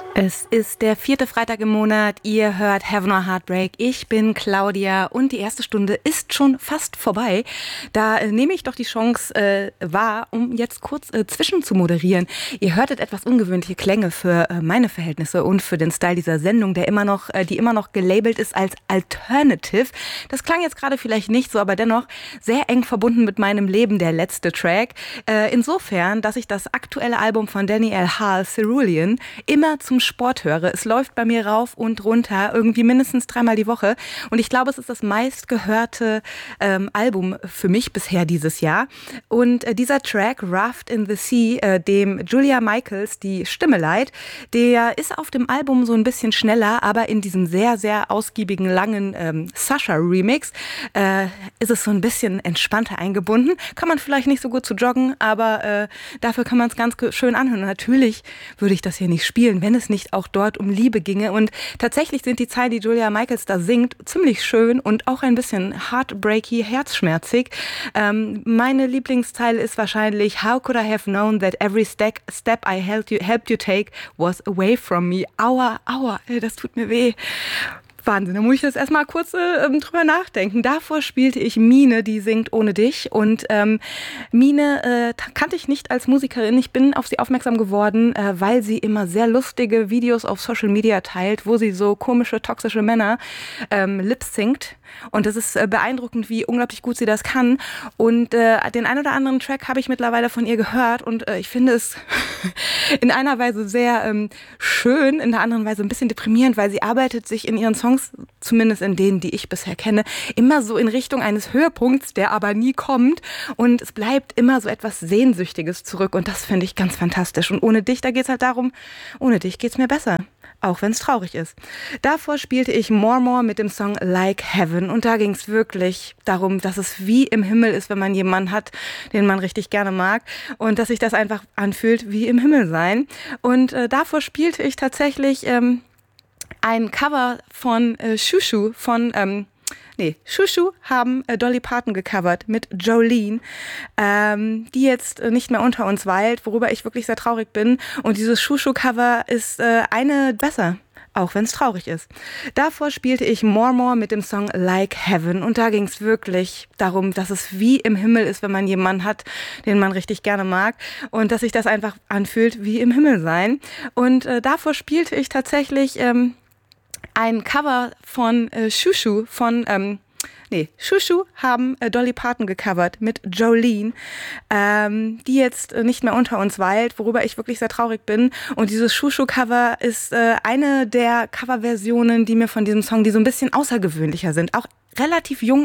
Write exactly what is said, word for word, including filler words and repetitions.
Es ist der vierte Freitag im Monat, ihr hört Heaven or Heartbreak, ich bin Claudia und die erste Stunde ist schon fast vorbei. Da äh, nehme ich doch die Chance äh, wahr, um jetzt kurz äh, zwischen zu moderieren. Ihr hörtet etwas ungewöhnliche Klänge für äh, meine Verhältnisse und für den Style dieser Sendung, der immer noch, äh, die immer noch gelabelt ist als Alternative. Das klang jetzt gerade vielleicht nicht so, aber dennoch sehr eng verbunden mit meinem Leben, der letzte Track. Äh, insofern, dass ich das aktuelle Album von Danny L. Hall, Cerulean, immer zum Sport höre. Es läuft bei mir rauf und runter, irgendwie mindestens dreimal die Woche. Und ich glaube, es ist das meistgehörte ähm, Album für mich bisher dieses Jahr. Und äh, dieser Track, Raft in the Sea, äh, dem Julia Michaels die Stimme leiht, der ist auf dem Album so ein bisschen schneller, aber in diesem sehr, sehr ausgiebigen, langen ähm, Sasha-Remix äh, ist es so ein bisschen entspannter eingebunden. Kann man vielleicht nicht so gut zu joggen, aber äh, dafür kann man es ganz schön anhören. Und natürlich würde ich das hier nicht spielen, wenn es nicht auch dort um Liebe ginge. Und tatsächlich sind die Zeilen, die Julia Michaels da singt, ziemlich schön und auch ein bisschen heartbreaky, herzschmerzig. Ähm, meine Lieblingszeile ist wahrscheinlich How could I have known that every step, step I helped you, helped you take was away from me. Aua, aua, das tut mir weh. Wahnsinn, da muss ich jetzt erstmal kurz äh, drüber nachdenken. Davor spielte ich Mine, die singt Ohne dich. Und ähm, Mine äh, kannte ich nicht als Musikerin. Ich bin auf sie aufmerksam geworden, äh, weil sie immer sehr lustige Videos auf Social Media teilt, wo sie so komische, toxische Männer ähm, lip-synct. Und das ist äh, beeindruckend, wie unglaublich gut sie das kann. Und äh, den ein oder anderen Track habe ich mittlerweile von ihr gehört. Und äh, ich finde es in einer Weise sehr ähm, schön, in der anderen Weise ein bisschen deprimierend, weil sie arbeitet sich in ihren Songs, zumindest in denen, die ich bisher kenne, immer so in Richtung eines Höhepunkts, der aber nie kommt. Und es bleibt immer so etwas Sehnsüchtiges zurück. Und das finde ich ganz fantastisch. Und ohne dich, da geht es halt darum, ohne dich geht es mir besser. Auch wenn es traurig ist. Davor spielte ich More More mit dem Song Like Heaven. Und da ging es wirklich darum, dass es wie im Himmel ist, wenn man jemanden hat, den man richtig gerne mag. Und dass sich das einfach anfühlt wie im Himmel sein. Und äh, davor spielte ich tatsächlich ähm, ein Cover von äh, Shushu von... Ähm, Nee, Shushu haben äh, Dolly Parton gecovert mit Jolene, ähm, die jetzt äh, nicht mehr unter uns weilt, worüber ich wirklich sehr traurig bin. Und dieses Shushu-Cover ist äh, eine besser, auch wenn es traurig ist. Davor spielte ich More More mit dem Song Like Heaven. Und da ging es wirklich darum, dass es wie im Himmel ist, wenn man jemanden hat, den man richtig gerne mag. Und dass sich das einfach anfühlt wie im Himmel sein. Und äh, davor spielte ich tatsächlich... Ähm, ein Cover von äh, Shushu von, ähm, nee, Shushu haben äh, Dolly Parton gecovert mit Jolene, ähm, die jetzt äh, nicht mehr unter uns weilt, worüber ich wirklich sehr traurig bin. Und dieses Shushu-Cover ist äh, eine der Coverversionen, die mir von diesem Song, die so ein bisschen außergewöhnlicher sind, auch relativ jung